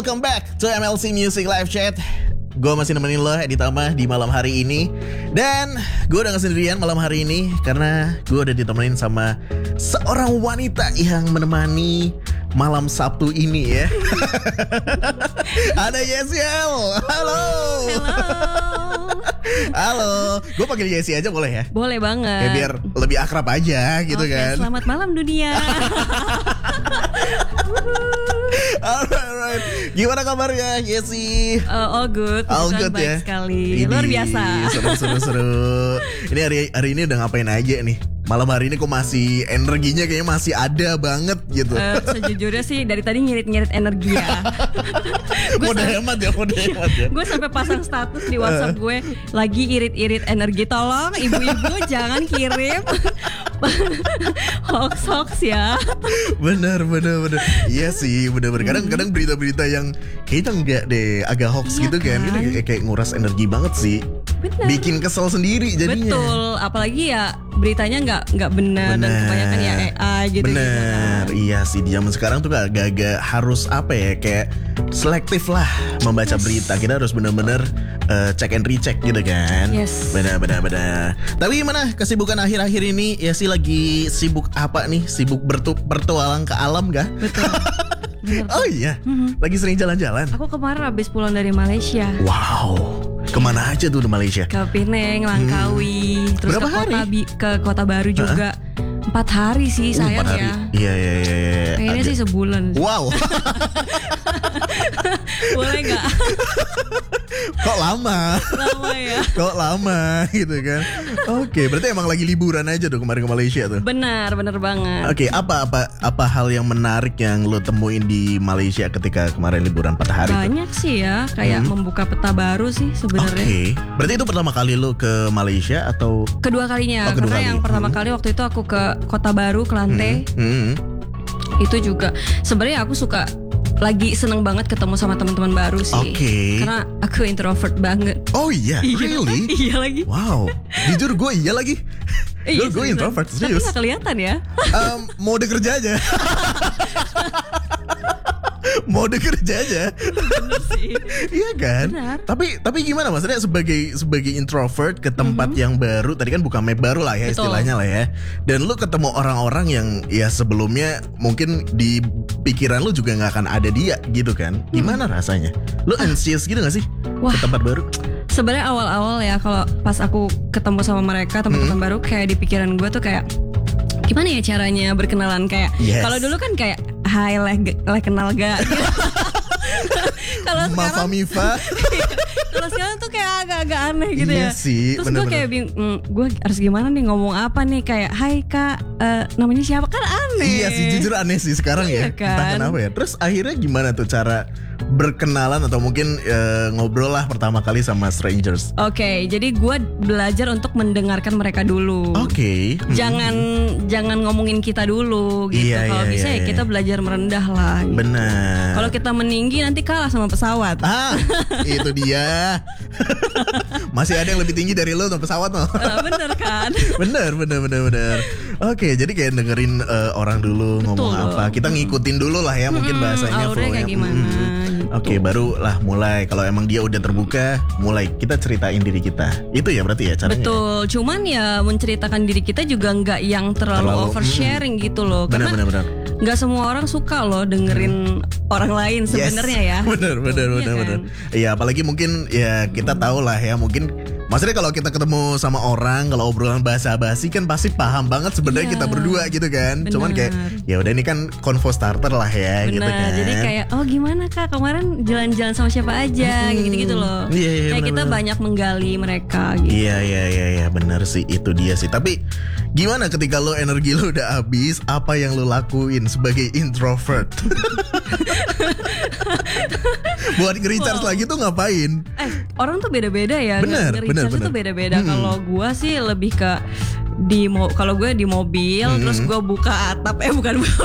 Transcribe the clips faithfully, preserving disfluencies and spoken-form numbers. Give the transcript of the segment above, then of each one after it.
welcome back to M L C Music Live Chat. Gue masih nemenin lo Edi Tama di malam hari ini. Dan gue udah gak sendirian malam hari ini, karena gue udah ditemenin sama seorang wanita yang menemani malam Sabtu ini ya. Ada Yesiel. Halo. Halo. Halo. Gue panggil Yesi aja boleh ya? Boleh banget. Ya biar lebih akrab aja gitu. Oke, kan. Selamat malam dunia. Alright, alright. Gimana kabarnya Yesi? Uh, all good. All good baik ya. Sekali. Luar biasa. Seru seru seru. Ini hari hari ini udah ngapain aja nih? Malam hari ini kok masih energinya kayaknya masih ada banget gitu. Uh, sejujurnya sih dari tadi ngirit-ngirit energi ya. Mode hemat ya, mode hemat ya. Gue sampai pasang status di WhatsApp gue lagi irit-irit energi. Tolong ibu-ibu jangan kirim hoax-hoax ya. Bener bener bener. Iya sih bener bener. Kadang-kadang berita-berita yang kayaknya enggak deh, agak hoax iya gitu kan. kan? Ini kayak, kayak nguras energi banget sih. Bener. Bikin kesel sendiri jadinya. Betul, apalagi ya beritanya nggak nggak benar dan kebanyakan ya A I gitu. Bener, gitu kan. iya sih di zaman sekarang tuh agak-agak harus apa ya, kayak selektif lah membaca Yes. berita. Kita harus bener-bener uh, check and recheck gitu kan. Yes. Bener bener bener. Tapi gimana kesibukan akhir-akhir ini? Ya sih lagi sibuk apa nih? Sibuk bertu bertualang ke alam gak? Betul. Bener tuh. Oh iya, Mhm. lagi sering jalan-jalan. Aku kemarin habis pulang dari Malaysia. Wow, kemana aja tuh di Malaysia? Ke Penang, Langkawi, terus Berapa ke kota hari? Bi- ke Kota Baru juga. Empat hari sih Uh, sayang empat hari. ya. Iya iya iya. iya. Pengennya Agak- sih sebulan. Wow, Boleh nggak? kok lama? Lama ya. Kok lama gitu kan? Oke, berarti emang lagi liburan aja tuh kemarin ke Malaysia tuh. Benar, benar banget. Oke, apa apa apa hal yang menarik yang lo temuin di Malaysia ketika kemarin liburan empat hari tuh? Banyak sih ya, kayak Hmm. membuka peta baru sih Oke, sebenarnya. berarti itu pertama kali lo ke Malaysia atau? Kedua kalinya, Oh, kedua karena kali. yang pertama Hmm. kali waktu itu aku ke Kota Baru, Kelantan. Hmm, hmm. Itu juga sebenarnya aku suka lagi seneng banget ketemu sama teman-teman baru sih. Oke. Karena aku introvert banget. Oh iya, really? Iya lagi. Wow, jujur gue iya lagi. Iya, Gue gue seriusan. introvert Tapi serius. gak kelihatan ya. Em, mode kerja aja. Mode kerja aja. Bener sih. Iya kan? Benar. Tapi tapi gimana maksudnya sebagai sebagai introvert ke tempat yang baru, tadi kan buka map baru lah ya. Betul. Istilahnya lah ya. Dan lu ketemu orang-orang yang ya sebelumnya mungkin di pikiran lu juga nggak akan ada dia gitu kan? Gimana rasanya? Lu anxious gitu gak sih Wah. ke tempat baru? Sebenarnya awal-awal ya kalau pas aku ketemu sama mereka teman-teman Hmm. baru, kayak di pikiran gue tuh kayak gimana ya caranya berkenalan, kayak Yes. kalau dulu kan kayak hai leh leh kenal gak gitu. Kalau Mafa sekarang Mifa. kalau sekarang tuh kayak agak-agak aneh gitu Iya ya. sih, Terus gue bener-bener. kayak bingung, mm, gue harus gimana nih ngomong apa nih, kayak hai kak, eh, namanya siapa, kan aneh. Iya sih, jujur aneh sih sekarang ya. Iya kan? Entah kenapa ya. Terus akhirnya gimana tuh cara berkenalan atau mungkin eh, ngobrol lah pertama kali sama strangers? Oke, jadi gue belajar untuk mendengarkan mereka dulu. Oke. Hmm. Jangan jangan ngomongin kita dulu gitu. Iya, Kalau iya, bisa iya, ya iya. kita belajar merendah lah. Gitu. Benar. Kalau kita meninggi nanti kalah sama pesawat. Ah, itu dia. Masih ada yang lebih tinggi dari lo tuh pesawat loh. Eh, bener kan? Bener, bener, bener, bener. Oke, jadi kayak dengerin eh, orang dulu ngomong Betul. apa. Kita ngikutin dulu lah ya, mungkin Mm-mm, bahasanya alurnya kayak flow-nya. gimana, Mm-mm. gitu. Oke, baru lah mulai. Kalau emang dia udah terbuka, mulai kita ceritain diri kita. Itu ya berarti ya caranya. Betul. Cuman ya menceritakan diri kita juga nggak yang terlalu, Terlalu, oversharing gitu loh. Bener, Karena bener, bener. nggak semua orang suka loh dengerin orang lain sebenarnya ya. Bener, bener, Iya bener, kan? bener. Iya, apalagi mungkin ya kita tahu lah ya, mungkin maksudnya kalau kita ketemu sama orang, kalau obrolan basa-basi kan pasti paham banget sebenarnya Iya. kita berdua gitu kan. Bener. Cuman kayak ya udah ini kan convo starter lah ya gitu Benar, kan. jadi kayak oh gimana kak kemarin jalan-jalan sama siapa aja, kayak gitu-gitu loh. Iya, iya, Kayak kita benar-benar. banyak menggali mereka gitu. Iya iya iya iya benar sih, itu dia sih. Tapi gimana ketika lo energi lo udah habis, apa yang lo lakuin sebagai introvert? Buat nge-recharge Wow. lagi tuh ngapain? Eh orang tuh beda-beda ya. Bener, nge- bener, nge-recharge bener. tuh beda-beda. Hmm. Kalau gua sih lebih ke di mo kalau gue di mobil, Hmm. terus gua buka atap, eh bukan buka.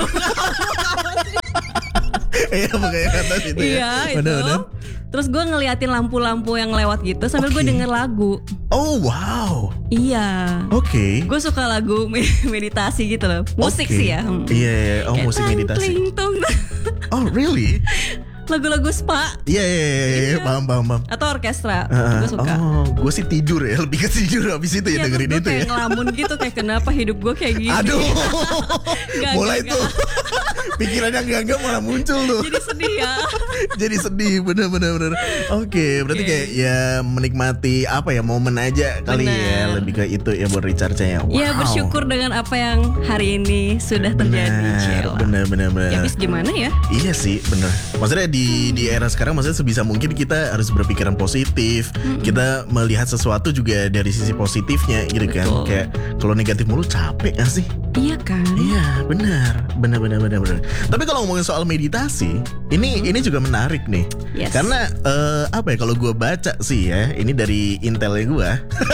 Iya makanya kata itu ya. Iya itu. Bener-bener. Terus gue ngeliatin lampu-lampu yang lewat gitu sambil gue Oke. denger lagu. Oh wow. Iya. Oke. Gue suka lagu me- meditasi gitu loh. Musik Oke. sih ya. Hmm. Iya, iya. Oh Kayak musik tang, meditasi. tling, tung. Oh really? lagu-lagu spa Iya iya iya, iya, Iya. paham paham paham. atau orkestra. Uh, Gue suka. Oh, gue sih tidur ya, lebih ke tidur abis itu ya, Iya, dengerin terus itu gue ya. kayak ngelamun gitu, kayak kenapa hidup gue kayak gini. Aduh, Nggak, mulai nggak, tuh pikirannya enggak-enggak malah muncul tuh. Jadi sedih ya. Jadi sedih, bener-bener bener. Oke, berarti Oke. kayak ya menikmati apa ya, momen aja kali ya, Bener. lebih ke itu ya buat recharge-nya. Wow. Ya bersyukur dengan apa yang hari ini sudah terjadi. Bener, Cila. bener, bener, bener. Ya habis gimana ya? Iya sih, bener. Maksudnya di di era sekarang, maksudnya sebisa mungkin kita harus berpikiran positif. Kita melihat sesuatu juga dari sisi positifnya, gitu kan. Betul. Kayak kalau negatif mulu capek gak sih? Iya kan? Iya, benar, benar, benar, benar, benar. Tapi kalau ngomongin soal meditasi, ini ini juga menarik nih. Yes. Karena eh, apa ya? Kalau gue baca sih ya, ini dari intelnya gue,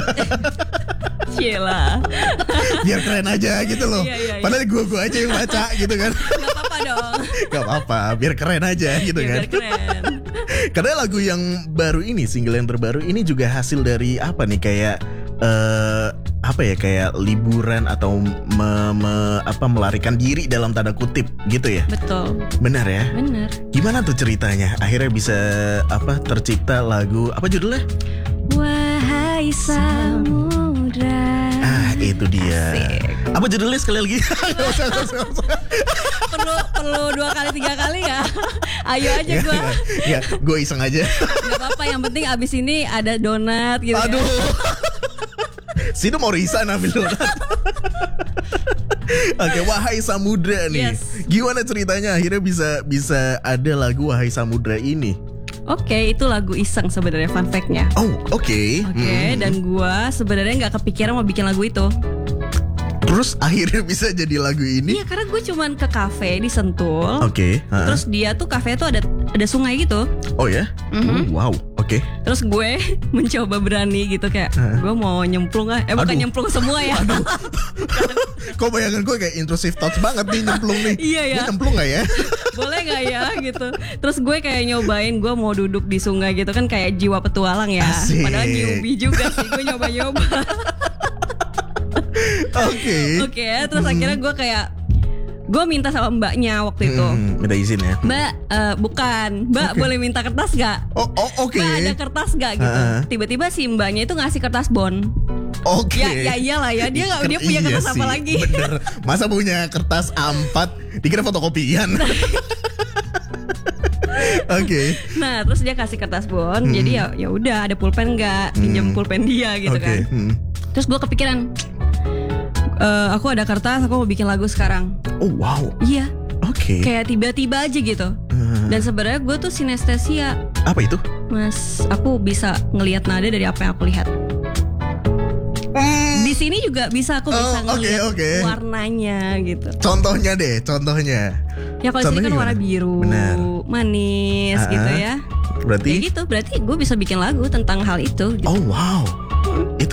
Cila. biar keren aja gitu loh. Iya, iya, iya. Padahal gue gue aja yang baca gitu kan. Gak apa-apa dong. Gak apa-apa, biar keren aja gitu Ya, kan. biar keren. Karena lagu yang baru ini, single yang terbaru ini juga hasil dari apa nih, kayak eh apa ya, kayak liburan atau me- me- apa melarikan diri dalam tanda kutip gitu ya. Betul. Benar ya? Bener. Gimana tuh ceritanya? Akhirnya bisa apa tercipta lagu apa judulnya? Wahai samudra. Ah, itu dia. Asik. Apa judulnya sekali lagi? Gak usah, gak usah, gak usah. perlu perlu dua kali tiga kali ya. Ayo aja gue. Ya, gue iseng aja. Gak apa-apa, yang penting abis ini ada donat gitu. Aduh. Ya. Sini mau Risa ambil donat. Oke, Wahai Samudra nih. Yes. Gimana ceritanya akhirnya bisa bisa ada lagu Wahai Samudra ini? Oke, itu lagu iseng sebenarnya, fun fact-nya. Oh, oke. Oke, Hmm. dan gue sebenarnya nggak kepikiran mau bikin lagu itu. Terus akhirnya bisa jadi lagu ini? Iya, karena gue cuman ke kafe di Sentul. Oke. ha. Terus dia tuh kafe tuh ada ada sungai gitu. Oh ya? Mhm. Oh, wow. Oke. Terus gue mencoba berani gitu, kayak gue mau nyemplung ah. Eh bukan Aduh. nyemplung semua ya. Kok bayangan gue kayak intrusive thoughts banget nih nyemplung nih. Iya ya. Gue nyemplung gak ya? Boleh gak ya gitu. Terus gue kayak nyobain, gue mau duduk di sungai gitu kan, kayak jiwa petualang ya. Asik. Padahal newbie juga sih, gue nyoba-nyoba. Oke. Oke, terus akhirnya gue kayak gue minta sama mbaknya waktu itu. Hmm, minta izin ya. Mbak, eh, bukan, Mbak Oke. boleh minta kertas gak? Oh, oh oke. Mbak ada kertas gak gitu. Ha-ha. Tiba-tiba si mbaknya itu ngasih kertas bon. Oke. Ya, ya iyalah ya, dia nggak, dia punya Iya kertas apa sih, lagi? Bener. Masa punya kertas A empat dikira fotokopian. Oke. Nah, terus dia kasih kertas bon. Jadi ya ya udah, ada pulpen nggak? Pinjam pulpen dia gitu Oke. kan. hmm. Terus gue kepikiran, "Eh, aku ada kertas, aku mau bikin lagu sekarang." Oh wow. Iya, Oke. kayak tiba-tiba aja gitu. Hmm. Dan sebenarnya gue tuh sinestesia, Apa itu? Mas. Aku bisa ngelihat nada dari apa yang aku lihat. Di sini juga bisa aku bisa Oh, oke, ngelihat oke. warnanya gitu. Contohnya deh, contohnya. Ya kalau di sini Contohnya kan warna gimana? biru, Benar. manis Ah, gitu ya. Berarti Kayak gitu, berarti gue bisa bikin lagu tentang hal itu. Gitu. oh wow. Itu